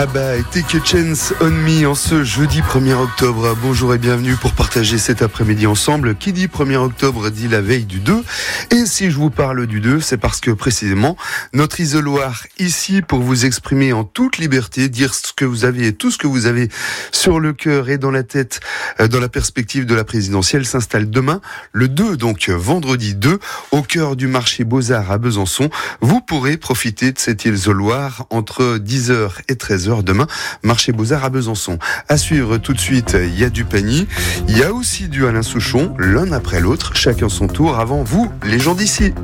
Ah bah, et Take a Chance on Me en ce jeudi 1er octobre. Bonjour et bienvenue pour partager cet après-midi ensemble. Qui dit 1er octobre dit la veille du 2. Et si je vous parle du 2, c'est parce que précisément, notre isoloir ici pour vous exprimer en toute liberté, dire ce que vous avez et tout ce que vous avez sur le cœur et dans la tête, dans la perspective de la présidentielle, s'installe demain, le 2, donc vendredi 2, au cœur du marché Beaux-Arts à Besançon. Vous pourrez profiter de cet isoloir entre 10h et 13h. Demain, marché Beaux-Arts à Besançon. À suivre tout de suite, il y a du Pagny, il y a aussi du Alain Souchon, l'un après l'autre, chacun son tour, avant vous, les gens d'ici.